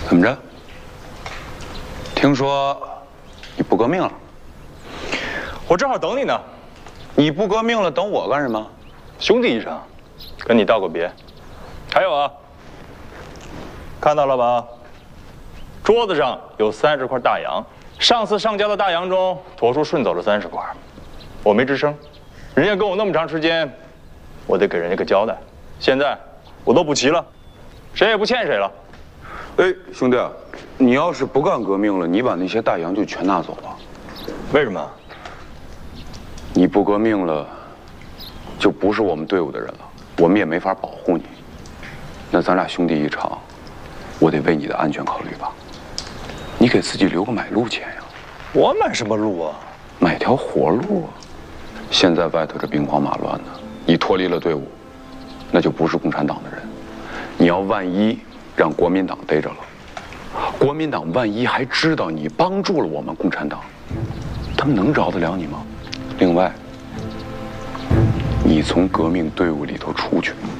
怎么着？听说你不革命了？ 我正好等你呢。 你不革命了，等我干什么？ 兄弟一场，跟你道个别。还有啊，看到了吧？桌子上有30块大洋，上次上交的大洋中，驼叔顺走了30块，我没吱声。人家跟我那么长时间，我得给人家个交代。现在我都补齐了，谁也不欠谁了。 哎，兄弟，你要是不干革命了，你把那些大洋就全拿走了。 为什么？ 你不革命了，就不是我们队伍的人了，我们也没法保护你。那咱俩兄弟一场，我得为你的安全考虑吧。你给自己留个买路钱呀。 我买什么路啊？ 买条活路啊！现在外头这兵荒马乱的，你脱离了队伍，那就不是共产党的人。你要万一让国民党逮着了，国民党万一还知道你帮助了我们共产党，他们能饶得了你吗？另外，你从革命队伍里头出去，